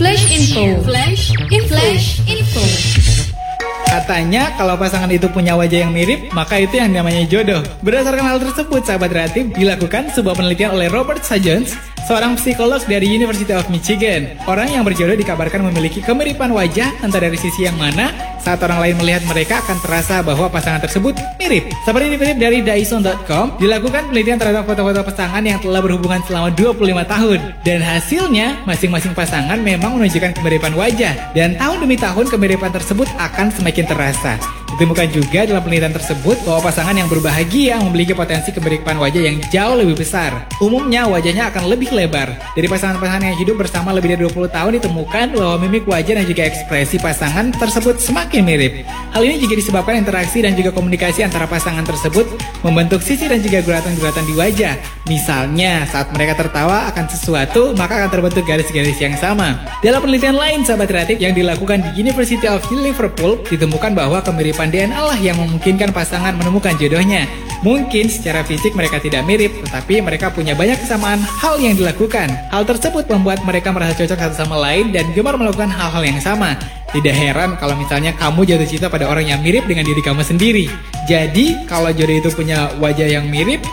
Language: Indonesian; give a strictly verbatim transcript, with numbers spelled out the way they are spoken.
Flash info. Flash info. Flash info. Katanya kalau pasangan itu punya wajah yang mirip, maka itu yang namanya jodoh. Berdasarkan hal tersebut, sahabat kreatif, dilakukan sebuah penelitian oleh Robert Sajons, seorang psikolog dari University of Michigan. Orang yang berjodoh dikabarkan memiliki kemiripan wajah, entah dari sisi yang mana. Saat orang lain melihat mereka akan terasa bahwa pasangan tersebut mirip. Seperti dikutip dari Dyson dot com, dilakukan penelitian terhadap foto-foto pasangan yang telah berhubungan selama dua puluh lima tahun. Dan hasilnya, masing-masing pasangan memang menunjukkan kemiripan wajah. Dan tahun demi tahun kemiripan tersebut akan semakin terasa. Ditemukan juga dalam penelitian tersebut bahwa pasangan yang berbahagia memiliki potensi kemiripan wajah yang jauh lebih besar. Umumnya wajahnya akan lebih lebar. Dari pasangan-pasangan yang hidup bersama lebih dari dua puluh tahun ditemukan bahwa mimik wajah dan juga ekspresi pasangan tersebut semakin mirip. Hal ini juga disebabkan interaksi dan juga komunikasi antara pasangan tersebut membentuk sisi dan juga guratan-guratan di wajah. Misalnya saat mereka tertawa akan sesuatu, maka akan terbentuk garis-garis yang sama. Dalam penelitian lain, sahabat kreatif, yang dilakukan di University of Liverpool, ditemukan bahwa kemiripan D N A lah yang memungkinkan pasangan menemukan jodohnya. Mungkin secara fisik mereka tidak mirip, tetapi mereka punya banyak kesamaan hal yang dilakukan. Hal tersebut membuat mereka merasa cocok satu sama lain dan gemar melakukan hal-hal yang sama. Tidak heran kalau misalnya kamu jatuh cinta pada orang yang mirip dengan diri kamu sendiri. Jadi, kalau jodoh itu punya wajah yang mirip,